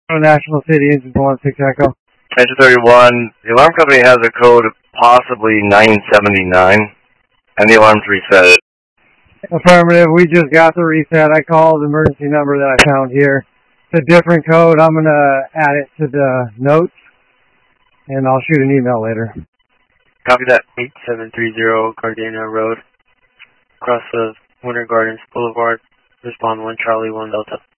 National City, Engine 16 Echo. Engine 31, the alarm company has a code possibly 979, and the alarm's reset. Affirmative, we just got the reset. I called the emergency number that I found here. It's a different code. I'm going to add it to the notes, and I'll shoot an email later. Copy that. 8730 Gardena Road, across the Winter Gardens Boulevard. Respond 1 Charlie 1 Delta.